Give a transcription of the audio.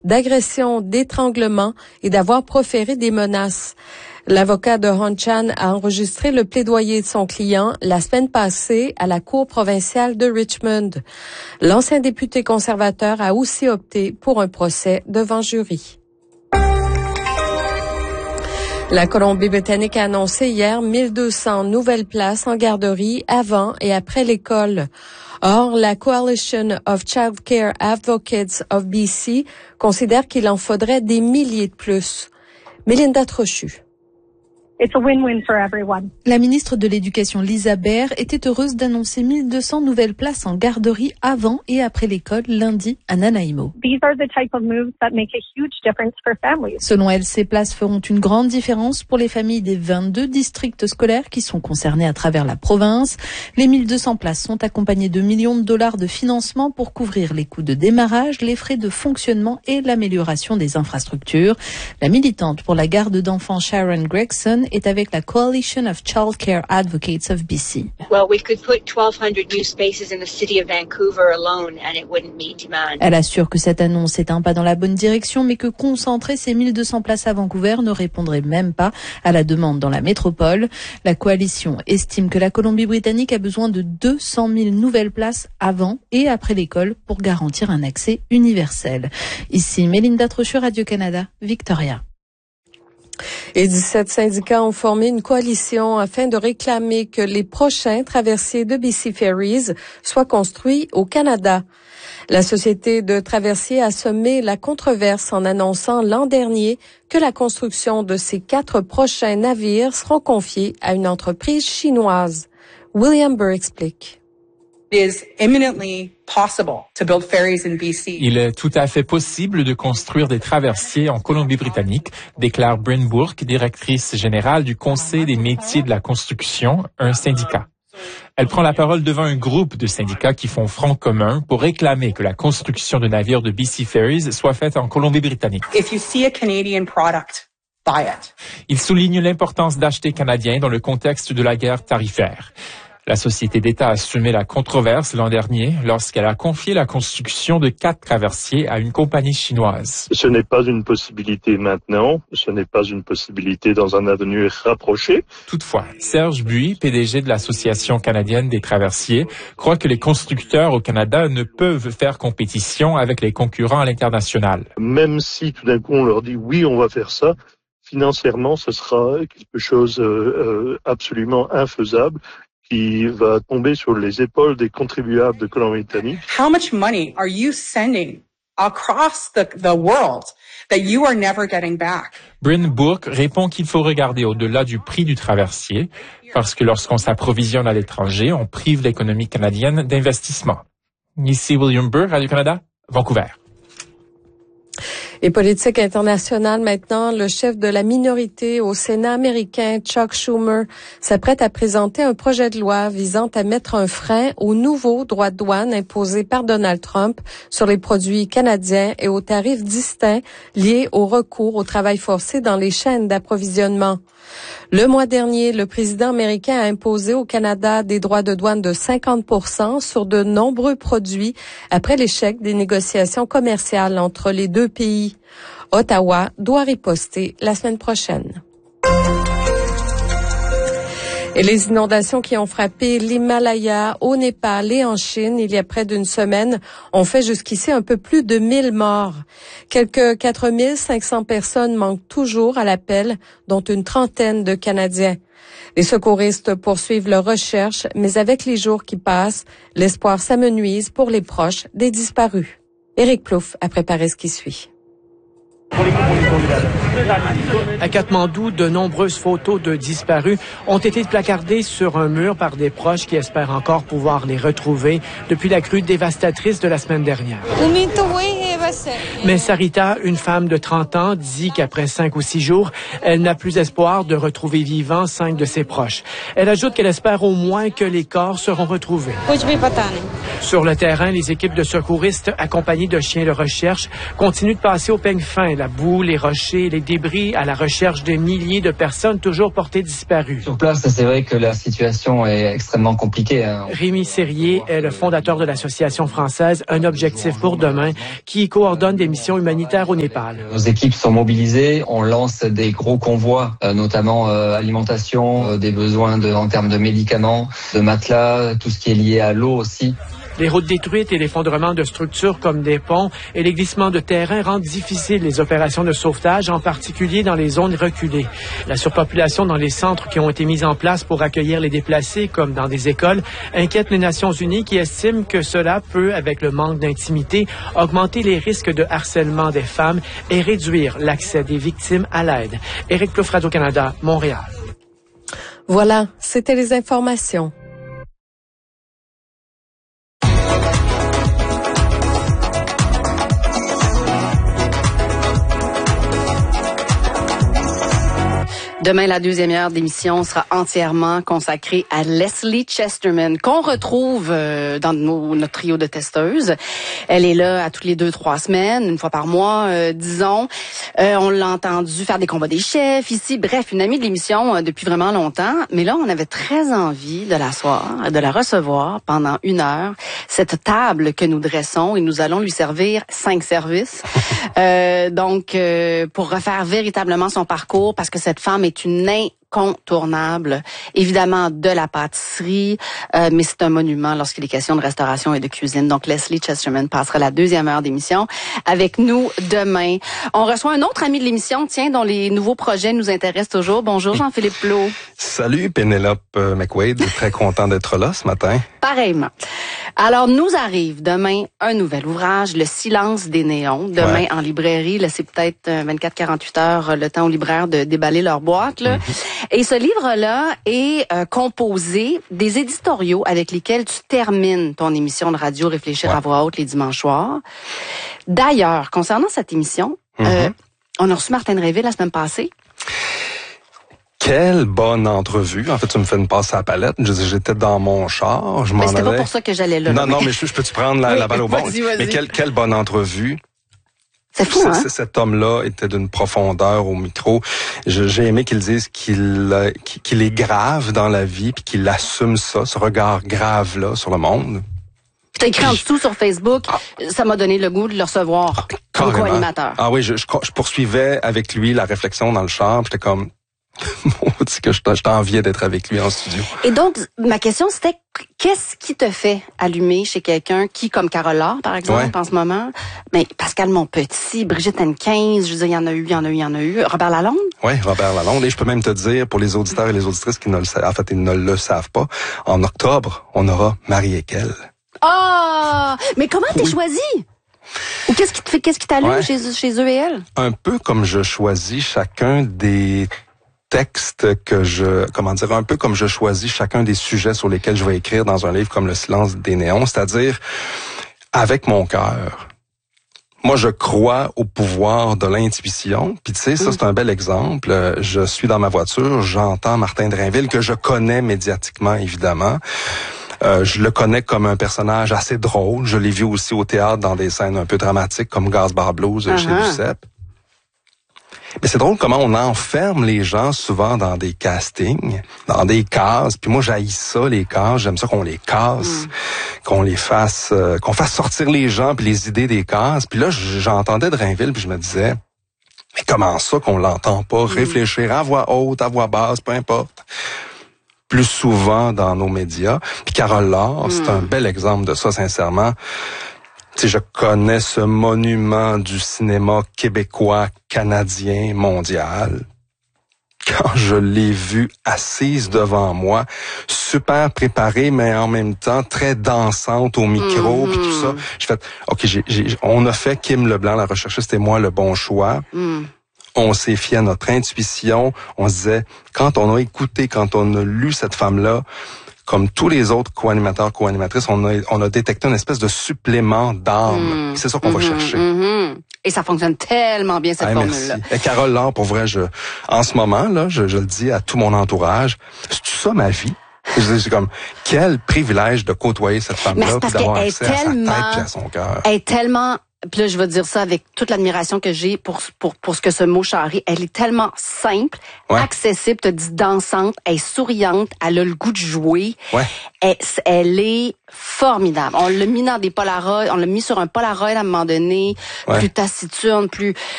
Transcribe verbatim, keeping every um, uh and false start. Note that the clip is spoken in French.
d'agression, d'étranglement et d'avoir proféré des menaces. L'avocat de Hon Chan a enregistré le plaidoyer de son client la semaine passée à la Cour provinciale de Richmond. L'ancien député conservateur a aussi opté pour un procès devant jury. La Colombie-Britannique a annoncé hier mille deux cents nouvelles places en garderie avant et après l'école. Or, la Coalition of Child Care Advocates of B C considère qu'il en faudrait des milliers de plus. Mélinda Trochu. It's a win-win for everyone. La ministre de l'Éducation, Lisa Baird, était heureuse d'annoncer mille deux cents nouvelles places en garderie avant et après l'école lundi à Nanaimo. These are the type of moves that make a huge difference for families. Selon elle, ces places feront une grande différence pour les familles des vingt-deux districts scolaires qui sont concernés à travers la province. Les mille deux cents places sont accompagnées de millions de dollars de financement pour couvrir les coûts de démarrage, les frais de fonctionnement et l'amélioration des infrastructures. La militante pour la garde d'enfants Sharon Gregson est avec la Coalition of Child Care Advocates of B C. Well, we could put twelve hundred new spaces in the city of Vancouver alone and it wouldn't meet demand. Elle assure que cette annonce est un pas dans la bonne direction, mais que concentrer ces mille deux cents places à Vancouver ne répondrait même pas à la demande dans la métropole. La coalition estime que la Colombie-Britannique a besoin de deux cent mille nouvelles places avant et après l'école pour garantir un accès universel. Ici, Mélinda Trochu, Radio-Canada, Victoria. Et dix-sept syndicats ont formé une coalition afin de réclamer que les prochains traversiers de B C Ferries soient construits au Canada. La société de traversiers a semé la controverse en annonçant l'an dernier que la construction de ces quatre prochains navires seront confiés à une entreprise chinoise. William Burr explique. Il est tout à fait possible de construire des traversiers en Colombie-Britannique, déclare Bryn Bourque, directrice générale du Conseil des métiers de la construction, un syndicat. Elle prend la parole devant un groupe de syndicats qui font front commun pour réclamer que la construction de navires de B C Ferries soit faite en Colombie-Britannique. If you see a Canadian product, buy it. Il souligne l'importance d'acheter canadien dans le contexte de la guerre tarifaire. La société d'État a semé la controverse l'an dernier lorsqu'elle a confié la construction de quatre traversiers à une compagnie chinoise. Ce n'est pas une possibilité maintenant, ce n'est pas une possibilité dans un avenir rapproché. Toutefois, Serge Buis, P D G de l'Association canadienne des traversiers, croit que les constructeurs au Canada ne peuvent faire compétition avec les concurrents à l'international. Même si tout d'un coup on leur dit oui, on va faire ça, financièrement ce sera quelque chose euh, euh, absolument infaisable, qui va tomber sur les épaules des contribuables de Colombie-Britannique. How much money are you sending across the, the world that you are never getting back? Bryn Bourque répond qu'il faut regarder au-delà du prix du traversier, parce que lorsqu'on s'approvisionne à l'étranger, on prive l'économie canadienne d'investissement. Ici William Burr, Radio-Canada, Vancouver. Et politique internationale maintenant, le chef de la minorité au Sénat américain, Chuck Schumer, s'apprête à présenter un projet de loi visant à mettre un frein aux nouveaux droits de douane imposés par Donald Trump sur les produits canadiens et aux tarifs distincts liés au recours au travail forcé dans les chaînes d'approvisionnement. Le mois dernier, le président américain a imposé au Canada des droits de douane de cinquante pour cent sur de nombreux produits après l'échec des négociations commerciales entre les deux pays. Ottawa doit riposter la semaine prochaine. Et les inondations qui ont frappé l'Himalaya, au Népal et en Chine il y a près d'une semaine ont fait jusqu'ici un peu plus de mille morts. Quelques quatre mille cinq cents personnes manquent toujours à l'appel, dont une trentaine de Canadiens. Les secouristes poursuivent leurs recherches, mais avec les jours qui passent, l'espoir s'amenuise pour les proches des disparus. Éric Plouffe a préparé ce qui suit. À Katmandou, de nombreuses photos de disparus ont été placardées sur un mur par des proches qui espèrent encore pouvoir les retrouver depuis la crue dévastatrice de la semaine dernière. Mais Sarita, une femme de trente ans, dit qu'après cinq ou six jours, elle n'a plus espoir de retrouver vivants cinq de ses proches. Elle ajoute qu'elle espère au moins que les corps seront retrouvés. Sur le terrain, les équipes de secouristes accompagnées de chiens de recherche continuent de passer au peigne fin, la boue, les rochers, les débris à la recherche de milliers de personnes toujours portées disparues. Sur place, c'est vrai que la situation est extrêmement compliquée. Hein. Rémi Serrier est le fondateur de l'association française Un objectif pour demain qui coordonne des missions humanitaires au Népal. Nos équipes sont mobilisées, on lance des gros convois, euh, notamment euh, alimentation, euh, des besoins de, en termes de médicaments, de matelas, tout ce qui est lié à l'eau aussi. Les routes détruites et l'effondrement de structures comme des ponts et les glissements de terrain rendent difficiles les opérations de sauvetage, en particulier dans les zones reculées. La surpopulation dans les centres qui ont été mis en place pour accueillir les déplacés, comme dans des écoles, inquiète les Nations unies qui estiment que cela peut, avec le manque d'intimité, augmenter les risques de harcèlement des femmes et réduire l'accès des victimes à l'aide. Éric Plouffe, Radio-Canada, Montréal. Voilà, c'était les informations. Demain, la deuxième heure d'émission sera entièrement consacrée à Leslie Chesterman, qu'on retrouve euh, dans nos, notre trio de testeuses. Elle est là à toutes les deux, trois semaines, une fois par mois, euh, disons. Euh, on l'a entendu faire des combats des chefs ici. Bref, une amie de l'émission euh, depuis vraiment longtemps. Mais là, on avait très envie de l'asseoir, de la recevoir pendant une heure. Cette table que nous dressons et nous allons lui servir cinq services. Euh, donc, euh, pour refaire véritablement son parcours, parce que cette femme est une incontournable, évidemment de la pâtisserie, euh, mais c'est un monument lorsqu'il est question de restauration et de cuisine. Donc, Leslie Chesterman passera la deuxième heure d'émission avec nous demain. On reçoit un autre ami de l'émission, tiens, dont les nouveaux projets nous intéressent toujours. Bonjour, Jean-Philippe Plot. Salut, Pénélope McWade. Très content d'être là ce matin. Pareillement. Alors, nous arrive demain un nouvel ouvrage, Le silence des néons. Demain, ouais. En librairie, laissez peut-être vingt-quatre à quarante-huit heures le temps aux libraires de déballer leur boîte. Là. Mm-hmm. Et ce livre-là est euh, composé des éditoriaux avec lesquels tu termines ton émission de radio Réfléchir ouais. à voix haute les dimanches soirs. D'ailleurs, concernant cette émission, mm-hmm. euh, on a reçu Martin Drainville la semaine passée. Quelle bonne entrevue. En fait, tu me fais une passe à la palette. Je, j'étais dans mon char, je m'en allais. Mais c'était pas pour ça que j'allais là. Non, non, mais je, je peux-tu prendre la, oui, la balle au bon? Vas-y, vas-y. Mais quelle, quelle bonne entrevue. C'est fou, hein? Cet homme-là était d'une profondeur au micro. Je, j'ai aimé qu'il dise qu'il, qu'il est grave dans la vie puis qu'il assume ça, ce regard grave-là sur le monde. T'as écrit en dessous sur Facebook, ah, ça m'a donné le goût de le recevoir ah, comme co-animateur. Ah oui, je, je, je poursuivais avec lui la réflexion dans le char. J'étais comme... que je, je t'enviais d'être avec lui en studio. Et donc, ma question, c'était qu'est-ce qui te fait allumer chez quelqu'un qui, comme Carole Laure, par exemple, ouais. en ce moment, mais Pascal Monpetit, Brigitte Henquin, je veux dire, il y en a eu, il y en a eu, il y en a eu. Robert Lalonde? Oui, Robert Lalonde. Et je peux même te dire, pour les auditeurs et les auditrices qui ne le savent, en fait, ils ne le savent pas, en octobre, on aura Marie Ekel. Ah! Oh, mais comment t'es oui. choisi? Ou qu'est-ce qui te fait, qu'est-ce qui t'allume ouais. chez, chez eux et elles? Un peu comme je choisis chacun des texte que je, comment dire, un peu comme je choisis chacun des sujets sur lesquels je vais écrire dans un livre comme Le silence des néons, c'est-à-dire avec mon cœur. Moi, je crois au pouvoir de l'intuition. Puis tu sais, ça, c'est un bel exemple. Je suis dans ma voiture, j'entends Martin Drainville, que je connais médiatiquement, évidemment. Euh, je le connais comme un personnage assez drôle. Je l'ai vu aussi au théâtre dans des scènes un peu dramatiques comme Gaz-Bar Blues uh-huh. chez Duceppe. Mais c'est drôle comment on enferme les gens souvent dans des castings, dans des cases. Puis moi, j'haïs ça, les cases. J'aime ça qu'on les casse, mm. qu'on les fasse, euh, qu'on fasse sortir les gens puis les idées des cases. Puis là, j'entendais Drainville puis je me disais, mais comment ça qu'on l'entend pas mm. réfléchir à voix haute, à voix basse, peu importe. Plus souvent dans nos médias. Puis Carole Laure, mm. c'est un bel exemple de ça, sincèrement. Tu sais, je connais ce monument du cinéma québécois, canadien, mondial. Quand je l'ai vue assise devant moi, super préparée, mais en même temps très dansante au micro, puis mm-hmm. tout ça, j'ai fait, OK, j'ai, j'ai, on a fait Kim Leblanc, la recherchiste et moi, le bon choix. Mm. On s'est fié à notre intuition. On se disait, quand on a écouté, quand on a lu cette femme-là, comme tous les autres co-animateurs, co-animatrices, on a, on a détecté une espèce de supplément d'âme. Mmh, c'est ça qu'on mmh, va chercher. Mmh. Et ça fonctionne tellement bien, cette ah, formule-là. Merci. Et Carole Laure, pour vrai, je, en ce moment, là, je, je le dis à tout mon entourage, c'est ça ma vie? C'est comme, quel privilège de côtoyer cette femme-là, puis d'avoir accès à sa tête et à son cœur. Elle est tellement Puis là, je vais dire ça avec toute l'admiration que j'ai pour pour pour ce que ce mot charrie. Elle est tellement simple, ouais. accessible, te dis dansante, elle est souriante, elle a le goût de jouer. Ouais. Elle, elle est formidable. On l'a mis dans des Polaroids, on l'a mis sur un Polaroid à un moment donné, ouais. plus taciturne, plus